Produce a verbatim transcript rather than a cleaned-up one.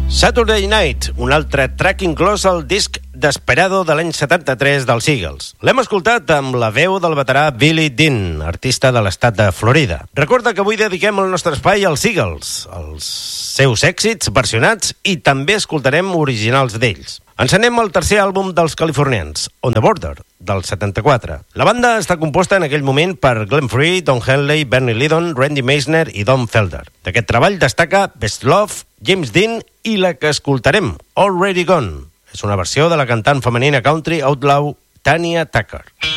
Saturday Night, un altre track inclòs al disc Desperado de l'any setanta-tres dels Eagles. L'hem escoltat amb la veu del veterà Billy Dean, artista de l'estat de Florida. Recorda que avui dediquem el nostre espai als Eagles, als seus èxits versionats, i també escoltarem originals d'ells. Ens anem al tercer àlbum dels californians, On the Border, del setanta-quatre. La banda està composta en aquell moment per Glenn Frey, Don Henley, Bernie Leadon, Randy Meisner i Don Felder. D'aquest treball destaca Best Love, James Dean i la que escoltarem, Already Gone. És una versió de la cantant femenina country outlaw Tanya Tucker.